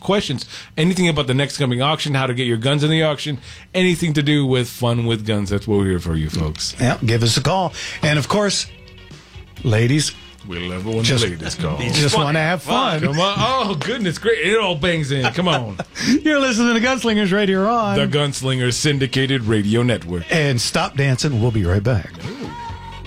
questions, anything about the next coming auction, how to get your guns in the auction, anything to do with fun with guns, that's what we're here for you folks. Yeah, give us a call. And, of course, ladies, we love it when the ladies call. You just want to have fun. Come on. Oh, goodness, great. It all bangs in. Come on. You're listening to Gunslingers right here on the Gunslingers Syndicated Radio Network. And stop dancing. We'll be right back.